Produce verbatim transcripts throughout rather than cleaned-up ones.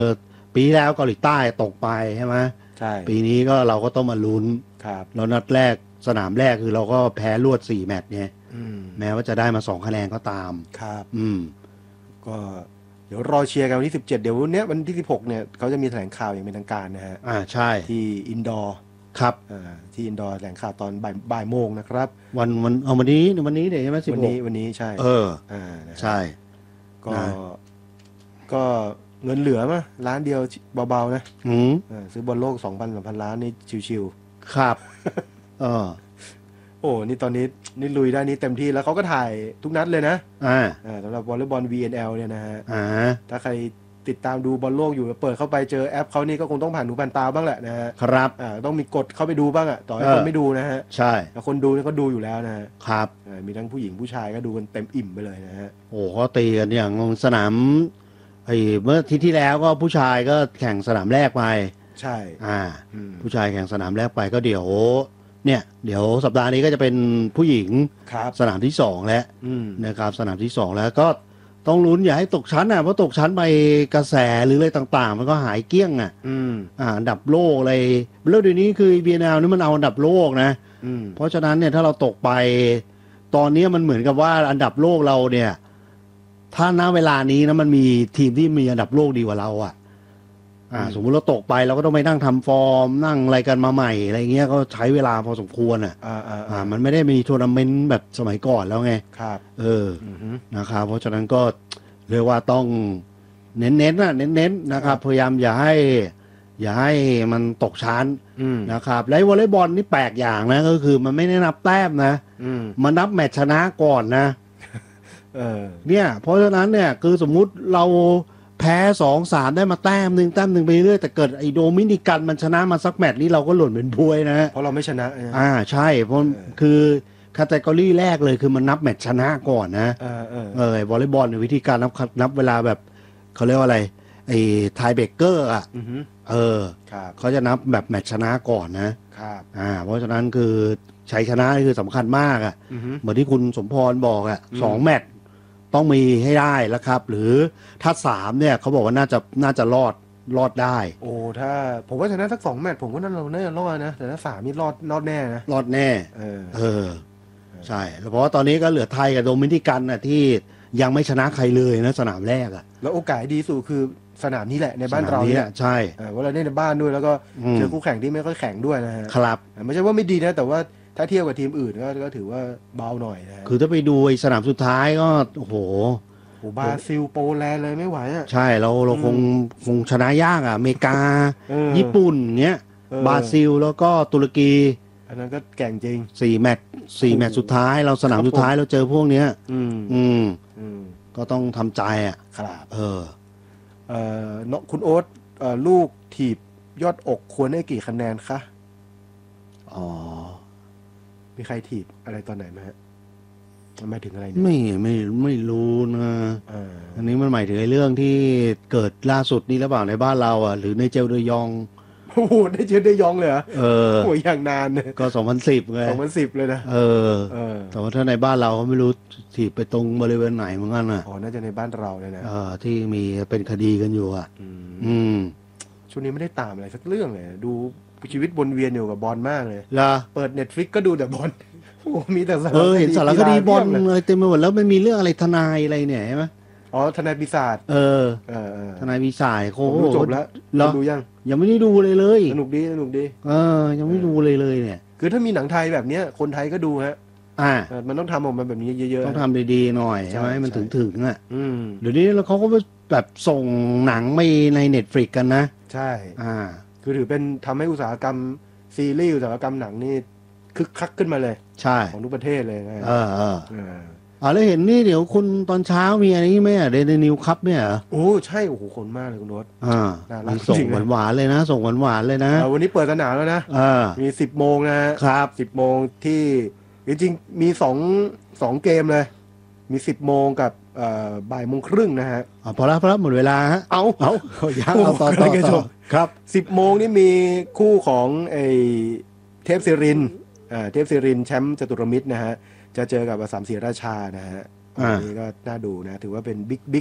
ปีแล้วเกาหลีใต้ตกไปใช่ไหมใช่ปีนี้ก็เราก็ต้องมาลุ้นครับแล้วนัดแรกสนามแรกคือเราก็แพ้รวดสี่แมตช์เนี่ยแม้ว่าจะได้มาสองคะแนนก็ตามครับอืมก็เดี๋ยวรอเชียร์กันวันที่สิบเจ็ดเดี๋ยววันนี้วันที่สิบหกเนี่ยเขาจะมีแถลงข่าวอย่างเป็นทางการนะฮะอ่าใช่ที่อินดอร์ครับอ่าที่อินดอร์แถลงข่าวตอนบ่ายบ่ายโมงนะครับวันวันเอาวันนี้วันนี้เดี๋ยวใช่ไหมสิบวันหกนี้วันนี้ใช่เอออ่าใช่ก็ก็เงินเหลือมาล้านเดียวเบาๆนะอืมซื้อบอลโลกสองพันสามพันล้านนี่ชิวๆครับเออโอ้นี่ตอนนี้นี่ลุยได้นี่เต็มที่แล้วเขาก็ถ่ายทุกนัดเลยนะอ่าสำหรับวอลเลย์บอล วี เอ็น แอล เนี่ยนะฮะอ่าถ้าใครติดตามดูบอลโลกอยู่เปิดเข้าไปเจอแอปเขานี่ก็คงต้องผ่านหูผ่านตาบ้างแหละนะฮะครับอ่าต้องมีกดเข้าไปดูบ้างอ่ะต่อให้คนไม่ดูนะฮะใช่แต่คนดูนี่ก็ดูอยู่แล้วนะฮะครับมีทั้งผู้หญิงผู้ชายก็ดูกันเต็มอิ่มไปเลยนะฮะโอ้เขาตีกันอย่างสนามไอ้เมื่อทีที่แล้วก็ผู้ชายก็แข่งสนามแรกไปใช่อ่าผู้ชายแข่งสนามแรกไปก็เดี๋ยวเนี่ยเดี๋ยวสัปดาห์นี้ก็จะเป็นผู้หญิงสนามที่สองแล้วนะครับสนามที่สองแล้วก็ต้องลุ้นอย่าให้ตกชั้นอ่ะเพราะตกชั้นไปกระแสหรืออะไรต่างๆมันก็หายเกลี้ยงอ่ะอ่าอันดับโลกอะไรเรื่องเดี๋ยวนี้คือ บี เอ็น แอล นี่มันเอาอันดับโลกนะเพราะฉะนั้นเนี่ยถ้าเราตกไปตอนนี้มันเหมือนกับว่าอันดับโลกเราเนี่ยถ้าณเวลานี้นะมันมีทีมที่มีอันดับโลกดีกว่าเราอ่ะอ่าสมมติเราตกไปเราก็ต้องไปนั่งทำฟอร์มนั่งอะไรกันมาใหม่อะไรเงี้ยก็ใช้เวลาพอสมควรอ่ะอ่าอ่ามันไม่ได้มีทัวร์นาเมนต์แบบสมัยก่อนแล้วไงครับเออนะครับเพราะฉะนั้นก็เรียกว่าต้องเน้นๆนะเน้นๆนะครับพยายามอย่าให้อย่าให้มันตกชั้นนะครับแล้ววอลเลย์บอลนี่แปลกอย่างนะก็คือมันไม่ได้นับแต้มนะมันนับแมตช์ชนะก่อนนะเออเนี่ยเพราะฉะนั้นเนี่ยคือสมมุติเราแพ้สองสามได้มาแต้มหนึ่งแต้มหนึ่งไปเรื่อยแต่เกิดไอโดมินิกันมันชนะมาสักแมตช์นี้เราก็หล่นเป็นบวยนะเพราะเราไม่ชนะอ่าใช่เพราะคือคาแตกอรี่แรกเลยคือมันนับแมตช์ชนะก่อนนะเออเออเออวอลเลย์บอลวิธีการนับนับเวลาแบบเขาเรียกว่าอะไรไอ้ไทเบรกเกอร์อ่ะเออเขาจะนับแบบแมตช์ชนะก่อนนะครับอ่าเพราะฉะนั้นคือชัยชนะคือสำคัญมากอ่ะเหมือนที่คุณสมพรบอกอ่ะสองแมตช์ต้องมีให้ได้แล้วครับหรือถ้าสามเนี่ยเขาบอกว่าน่าจะน่าจะรอดรอดได้โอ้ถ้าผมว่าชนะสักสองแมตช์ผมก็น่าเราน่าจะรอดนะแต่ถ้าสามนี่รอดรอดแน่นะรอดแน่เออเออใช่เพราะว่าตอนนี้ก็เหลือไทยกับโดมินิกันน่ะที่ยังไม่ชนะใครเลยนะสนามแรกอ่ะแล้วโอกาสดีสุดคือสนามนี้แหละในบ้านเราเนี่ยใช่ว่าเราเล่นในบ้านด้วยแล้วก็เจอคู่แข่งที่ไม่ค่อยแข่งด้วยนะฮะครับไม่ใช่ว่าไม่ดีนะแต่ว่าถ้าเทียบกับทีมอื่นก็ก็ถือว่าเบาหน่อยนะคือถ้าไปดูไอ้สนามสุดท้ายก็โอ้โหโอ้บราซิลโปแลนด์เลยไม่ไหวอ่ะใช่เราเราคงคงชนะยากอ่ะอเมริกาญี่ปุ่นเงี้ยบราซิลแล้วก็ตุรกีอันนั้นก็แก่งจริงสี่แมตช์สี่แมตช์สุดท้ายเราสนามสุดท้ายเราเจอพวกเนี้ยอืมอืมก็ต้องทำใจอ่ะครับเออเอ่อเนาะคุณโอ๊ตเอ่อลูกถีบยอดอกควรได้กี่คะแนนคะอ๋อมีใครถีบอะไรตอนไหนไหมฮะมันหมายถึงอะไรเนี่ยไม่ไม่ไม่รู้นะอันนี้มันหมายถึงไอ้เรื่องที่เกิดล่าสุดนี้หรือเปล่าในบ้านเราอ่ะหรือในเจลเดยองโอ้โหได้เจลเดยองเลยเหรอเออโหอย่างนานเลยก็สองพันสิบไงสองพันสิบเลยนะเออแต่ว่าถ้าในบ้านเราเขาไม่รู้ถีบไปตรงบริเวณไหนเหมือนกันอ่ะอ๋อน่าจะในบ้านเราเลยนะเออที่มีเป็นคดีกันอยู่อ่ะอืมช่วงนี้ไม่ได้ตามอะไรสักเรื่องเลยดูชีวิตวนเวียนอยู่กับบอลมากเลยล่ะเปิด Netflix ก็ดูแต่บอลโอ้มีแต่สารคดีเออเห็นสารคดีบอลเลยเต็มไปหมดแล้วมันมีเรื่องอะไรทนายอะไรเนี่ยใช่ไหมอ๋อทนายปีศาจเออทนายปีศาจโค้ชจบแล้วดูยังยังไม่ได้ดูเลยเลยสนุกดีสนุกดีเออยังไม่ดูเลยเลยเนี่ยคือถ้ามีหนังไทยแบบเนี้ยคนไทยก็ดูฮะอ่ามันต้องทำออกมาแบบนี้เยอะๆต้องทำดีๆหน่อยใช่ไหมมันถึงถึงอ่ะเดี๋ยวนี้แล้วเขาก็แบบส่งหนังไปใน Netflix กันนะใช่อ่าคือถือเป็นทำให้อุตสาหกรรมซีรีส์อุตสาหกรรมหนังนี่คึกคักขึ้นมาเลยใช่ของทุกประเทศเลยนะเออเอออ่าแล้วเห็นนี่เดี๋ยวคุณตอนเช้ามีอะไรนี่ไหมอ่ะเดนนิวคัพเนี่ยโอ้ใช่โอ้โหคนมากเลยคุณโน้ตอ่าส่งหวานๆเลยนะส่งหวานๆเลยนะวันนี้เปิดสนามแล้วนะมีสิบโมงนะครับสิบโมงที่จริงๆมีสองสองเกมเลยมีสิบโมงกับบ่ายโมงครึ่งนะฮะพอแล้วพอแล้วหมดเวลาฮะเอาเอาอยากเอาต่อต่อต่อครับสิบโมงนี่มีคู่ของไอเทพศิรินอ่าเทพศิรินแชมป์จตุรมิตรนะฮะจะเจอกับอสสัมศรีราชานะฮะอันนี้ก็น่าดูนะถือว่าเป็นบิ๊กบิ๊ก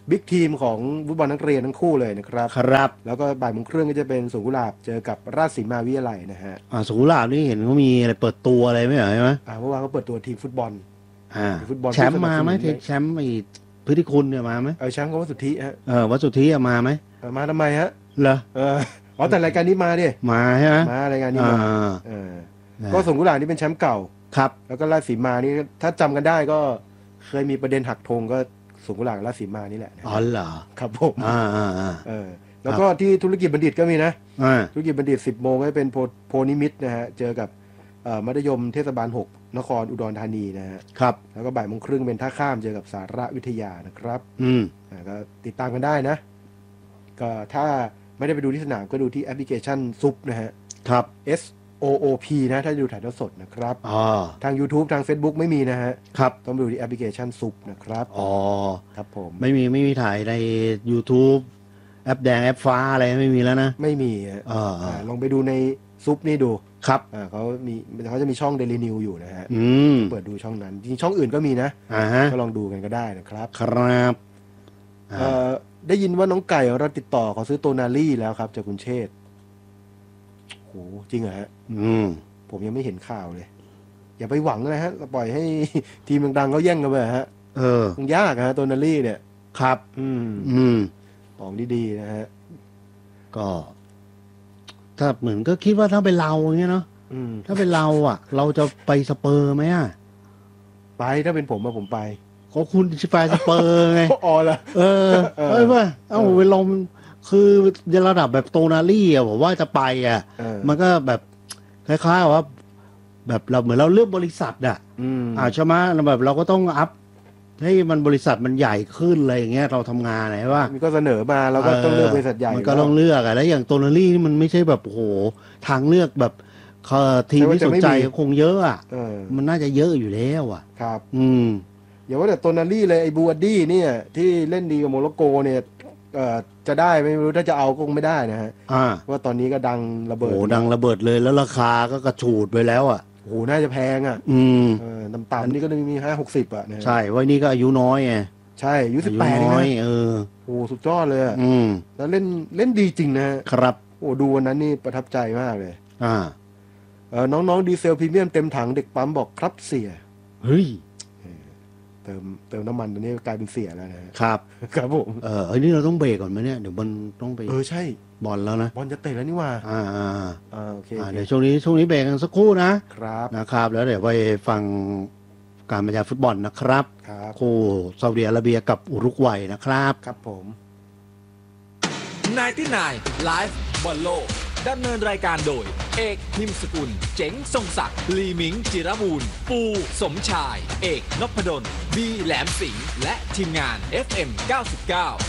บิ๊กทีมของฟุตบอลนักเรียนทั้งคู่เลยนะครับครับแล้วก็บ่ายโมงครึ่งก็จะเป็นสวนกุหลาบเจอกับราชสีมาวิทยาลัยนะฮะอ่าสวนกุหลาบนี่เห็นเขามีอะไรเปิดตัวอะไรไหมเหรอใช่ไหมอ่าเมื่อวานเขาเปิดตัวทีมฟุตบอลอ่าฟุตบอลแชมป์มาไหมแชมป์ไอ้พฤติคุณเนี่ยมาไหมเออแชมป์ก็วัตสุทธิฮะเออวัตสุทธิมาไหมมาทำไมฮะเหรอเอออ๋อแต่รายการนี้มาดิมาใช่ไหมมารายการนี้มาเออก็สวนกุหลาบนี่เป็นแชมป์เก่าครับแล้วก็ราชสีมานี่ถ้าจำกันได้ก็เคยมีประเด็นหักธงก็สวนกุหลาบราชสีมานี่แหละอ๋อเหรอครับผมอ่าอ่าอ่าเออแล้วก็ที่ธุรกิจบัณฑิตก็มีนะธุรกิจบัณฑิตสิบโมงก็เป็นโพนิมิตนะฮะเจอกับมัธยมเทศบาลหกนครอุดรธานีนะฮะครับแล้วก็บ่ายโมงครึ่งเป็นท่าข้ามเจอกับสารวิทยานะครับอืมก็ติดตามกันได้นะก็ถ้าไม่ได้ไปดูที่สนามก็ดูที่แอปพลิเคชันซุปนะฮะครับ Sโอ โอ พี นะถ้าดูถ่ายทอดสดนะครับอ๋อทาง YouTube ทาง Facebook ไม่มีนะฮะครับต้องไปดูที่แอปพลิเคชันซุปนะครับอ๋อครับผมไม่มีไม่มีถ่ายใน YouTube แอปแดงแอปฟ้าอะไรไม่มีแล้วนะไม่มีอ่าลองไปดูในซุปนี่ดูครับอ่าเขามีเขาจะมีช่อง Daily News อยู่นะฮะอืมเปิดดูช่องนั้นจริงช่องอื่นก็มีนะอ่าฮะก็ลองดูกันก็ได้นะครับครับเอ่อได้ยินว่าน้องไก่เราติดต่อขอซื้อโตนาลี่แล้วครับจากคุณเชษฐ์โหจริงเหรอฮะอืมผมยังไม่เห็นข่าวเลยอย่าไปหวังเลยฮะเราปล่อยให้ทีมดังๆเขาแย่งกันไปฮะเออมันยากฮะโตนาลี่เนี่ยครับอืมอืมของดีๆนะฮะก็ถ้าเหมือนก็คิดว่าถ้าเป็นเราอย่างเงี้ยเนาะถ้าเป็นเราอ่ะเราจะไปสเปอร์ไหมอ่ะไปถ้าเป็นผมอะผมไปเขาคุณชิฟายสเปอร์ไงอ๋อเหรอเออเอ้ยว่าเอ้าเวลาคือระดับแบบโตนาลี่อ่ะผมว่าจะไปอ่ะมันก็แบบคล้ายๆว่าแบบเราเหมือนเราเลือกบริษัทอ่ะอ่าใช่ไหมแบบเราก็ต้องอัพให้มันบริษัทมันใหญ่ขึ้นอะไรอย่างเงี้ยเราทำงานไหนว่ามันก็เสนอมาเราก็ต้องเลือกบริษัทใหญ่มันก็ต้องเลือกอ่ะแล้วอย่างโตนาลี่นี่มันไม่ใช่แบบโอ้โหทางเลือกแบบทีมที่สนใจคงเยอะอ่ะมันน่าจะเยอะอยู่แล้วอ่ะครับอืมอย่าว่าแต่โตนาลี่เลยไอ้บูอัดดี้เนี่ยที่เล่นดีกับโมร็อกโกเนี่ยเอ่อจะได้ไม่รู้ถ้าจะเอาก็คงไม่ได้นะฮะว่าตอนนี้ก็ดังระเบิดโอ้ดังระเบิดเลยแล้วราคาก็กระฉูดไปแล้วอ่ะโอ้โหน่าจะแพงอ่ะอืมเออต่ำๆนี่ก็มีห้าหกสิบอ่ะใช่ว่านี่ก็อายุน้อยไงใช่อายุสิบแปดน้อยเออโอ้สุดยอดเลยอ่ะอืมแล้วเล่นเล่นดีจริงนะครับโอ้ดูวันนั้นนี่ประทับใจมากเลยอ่าเออน้องๆดีเซลพรีเมียมเต็มถังเด็กปั๊มบอกครับเสียเฮ้ยเติมเติมน้ำมันตอนนี้กลายเป็นเสียแล้วนะครับครับผมเออเฮ้ยนี่เราต้องเบรกก่อนไหมเนี่ยเดี๋ยวมันต้องไปเออใช่บอลแล้วนะบอลจะเตะแล้วนี่ว่าอ่าอ่าอ่าโอเคเดี๋ยวช่วงนี้ช่วงนี้เบรกกันสักครู่นะครับนะครับแล้วเดี๋ยวไปฟังการบรรยายฟุตบอลนะครับคู่ซาอุดิอาระเบียกับอุรุกวัยนะครับครับผมไนน์ตี้ไนน์ไลฟ์บอลโลกดำเนินรายการโดยเอกพิมพ์สกุลเจ๋งทรงศักดิ์ลีมิงจิรบูรณ์ปูสมชายเอกนพดลบีแหลมสิงห์และทีมงาน เอฟ เอ็ม เก้าสิบเก้า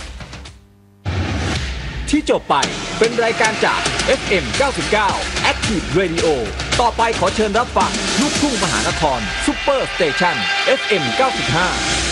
ที่จบไปเป็นรายการจาก เอฟ เอ็ม เก้าสิบเก้า Active Radio ต่อไปขอเชิญรับฟังลูกทุ่งมหานครซุปเปอร์สเตชัน เอฟ เอ็ม เก้าสิบห้า